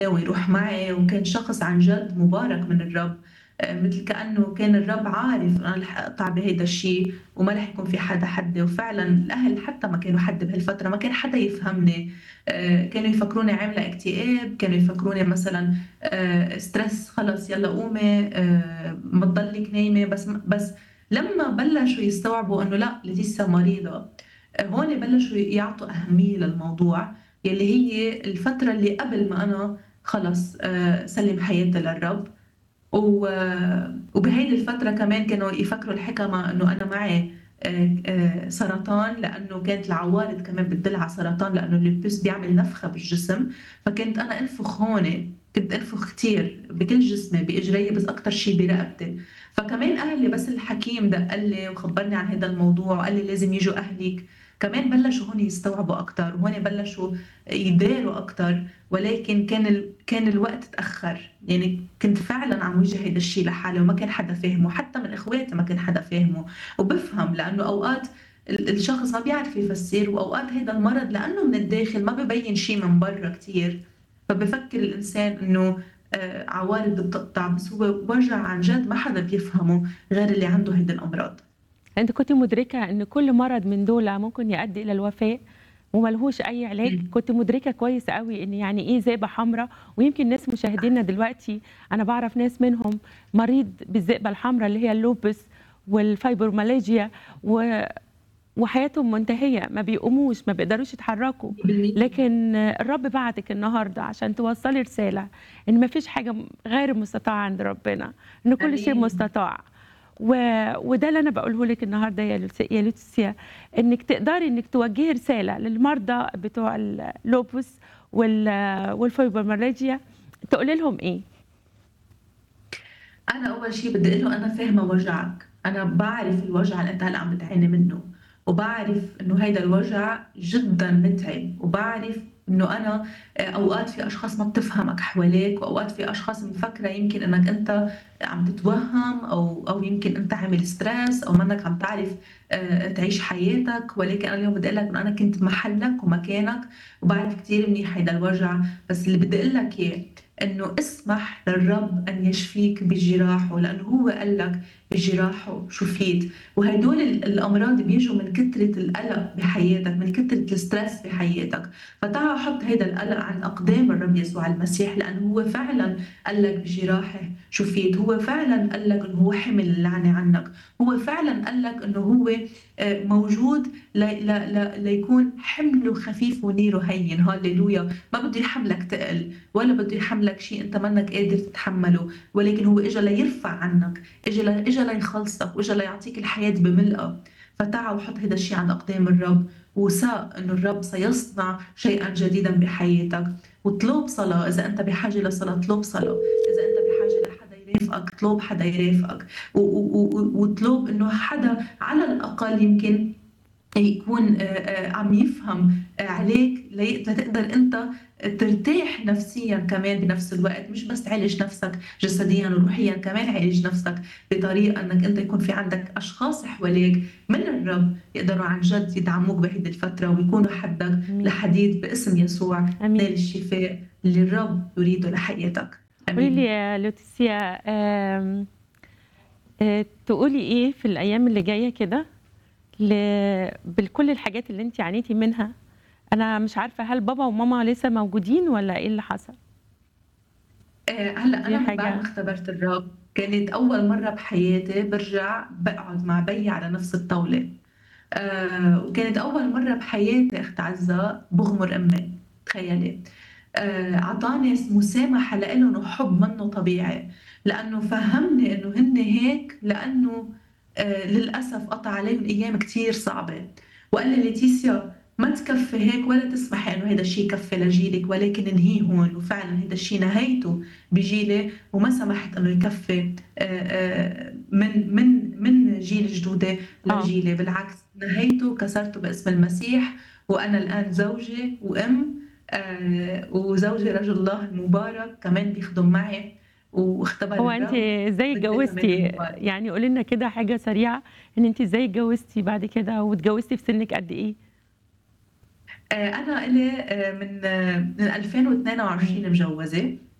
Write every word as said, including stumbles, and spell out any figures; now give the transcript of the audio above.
ويروح معي، وكان شخص عن جد مبارك من الرب. آه، مثل كأنه كان الرب عارف أنا رح أقطع بهيدا الشيء وما رح يكون في حدا حدي. وفعلا الأهل حتى ما كانوا حد بهالفترة، ما كان حدا يفهمني. آه، كانوا يفكروني عاملة اكتئاب، كانوا يفكروني مثلا آه، ستريس، خلص يلا قومي، آه، ما تضلك نايمة. بس بس لما بلشوا يستوعبوا انه لا، لسه مريضة، آه، هون بلشوا يعطوا أهمية للموضوع، يلي هي الفترة اللي قبل ما أنا خلص آه، سلم حياتي للرب. و- وبهيدي الفترة كمان كانوا يفكروا الحكمة إنه أنا معي آه، آه، سرطان، لأنه كانت العوارض كمان بتدل على سرطان، لأنه الليبس بيعمل نفخة بالجسم. فكنت أنا أنفخ هون، كنت أنفخ كتير بكل جسمي، بإجري، بس أكتر شي برقبتي. فكمان أهلي، بس الحكيم دق لي وخبرني عن هذا الموضوع وقال لي لازم يجوا أهلك، كمان بلشوا هون يستوعبوا أكتر، وهون بلشوا يداروا أكتر. ولكن كان ال... كان الوقت تأخر، يعني كنت فعلا عم وجه هيدا الشيء لحالي وما كان حدا فاهمه، حتى من اخواتي ما كان حدا فاهمه. وبفهم لانه اوقات ال- الشخص ما بيعرف يفسر، واوقات هيدا المرض لانه من الداخل ما ببين شيء من برا كتير، فبفكر الانسان انه آه، عوارض بتقطع، بس هو وجع عن جد ما حدا بيفهمه غير اللي عنده هيدا الامراض. أنتِ كنتِ مدركة إن كل مرض من دول ممكن يؤدي إلى الوفاة وما لهوش أي علاج، مم. كنتِ مدركة كويس أوي إن يعني إيه ذئبة حمرا. ويمكن ناس مشاهدينا دلوقتي أنا باعرف ناس منهم مريض بالذئبة الحمرا اللي هي اللوبس والفايبروميالجيا و وحياتهم منتهية، ما بيقوموش، ما بيقدروش يتحركوا. بالمية. لكن الرب بعتِك النهارده عشان توصّلي رسالة إن ما فيش حاجة م غير مستطاعة عند ربنا، إن كل شيء امين. مستطاع. و وده اللي أنا باقوله لِك النهارده يا لوس يا لوتسيا، إنِّك تقدري إنِّك توجّهي رسالة للمرضى بتوع اللوبس وال والفيبروميالجيا، تقولي لهم إيه؟ انا اول شيء بدي اقول له انا فاهمه وجعك، انا بعرف الوجع اللي انت هلا عم بتعاني منه، وبعرف انه هيدا الوجع جدا متعب، وبعرف انه انا آه، اوقات في اشخاص ما بتفهمك حواليك، واوقات في اشخاص مفكره يمكن انك انت عم تتوهم، او او يمكن انت عامل ستريس، او منك عم تعرف آه، تعيش حياتك. ولكن انا اليوم بدي اقول لك انه انا كنت محلك ومكانك، وبعرف كثير منيح هيدا الوجع. بس اللي بدي اقول لك اياه انه اسمح للرب ان يشفيك بجراحه، لانه هو قال لك بجراحه شفيت. وهدول ال- الامراض بيجوا من كثره القلق بحياتك، من كثره الستريس بحياتك. فتعال حط هيدا القلق عن اقدام الرب يسوع المسيح، لانه هو فعلا قال لك بجراحه شفيت. هو فعلا قال لك انه هو حمل اللعنه عنك. هو فعلا قال لك انه هو آه، موجود ل- ل- ل- ليكون حمله خفيف ونيره هين. هاليلويا. ما بده يحملك تقل، ولا بده يحملك شيء انت منك قادر تتحمله، ولكن هو اجى ليرفع عنك، اجى ل- اجى ليخلصك، واجى ليعطيك الحياة بملئها. فتعا وحط هذا الشيء عند اقدام الرب، وثق انه الرب سيصنع شيئا جديدا بحياتك. واطلب صلاة، اذا انت بحاجة لصلاة اطلب صلاة، اذا انت بحاجة لحدا يرافقك اطلب حدا يرافقك. و- و- و- واطلب انه حدا على الاقل يمكن يكون آه، آه، عم يفهم آه، عليك، لي- لتقدر انت ترتاح نفسيا كمان بنفس الوقت. مش بس تعالج نفسك جسديا وروحيا، كمان عالج نفسك بطريقة انك انت يكون في عندك اشخاص حواليك من الرب يقدروا عن جد يدعموك بهيدي الفترة، ويكونوا حدك آمين، لحديد باسم يسوع. آمين. نال الشفاء اللي الرب يريده لحياتك. قولي لي امين. يا لوتسيا، آمم، آآ، تقولي إيه في الأيام اللي جاية كده ل بكل الحاجات اللي أنتِ عانيتِ منها؟ أنا مش عارفة هل بابا وماما لسه موجودين والّا إيه اللي حصل؟ آه، هلا دي انا من بعد ما حاجة. اختبرت الرب كانت اول مره بحياتي برجع بقعد مع بي على نفس الطاوله. آه، وكانت أول مرة بحياتي أخت عزة بغمر أمي، تخيلي. آه، عطاني مسامحة لإلهم وحب منه طبيعي، لأنه فهمني إنه هن هيك لأنه آه، للأسف قطع عليهم أيام كتير صعبة. وقال لي ليتيسيا ما تكفي هيك، ولا تسمحي إنه هيدا الشيء يكفي لجيلك، ولكن انهيه هون. وفعلا هيدا الشيء نهيته بجيلي، وما سمحت إنه يكفي آه، آه، من من من جيل جدودي آه. لجيلي. بالعكس نهيته كسرته باسم المسيح. وأنا الآن زوجة وأم، آه، وزوجي رجل الله المبارك كمان بيخدم معي، واختبر هو أنتِ الرب إزاي بالزيت اتجوزتِ؟ كمان المبارك. يعني قولي لنا كده حاجة سريعة إن أنتِ إزاي اتجوزتِ بعد كده، واتجوزتِ في سنِّك قد إيه؟ آآ أنا إلي آآ من من ألفين واثنين وعشرين مجوّزة،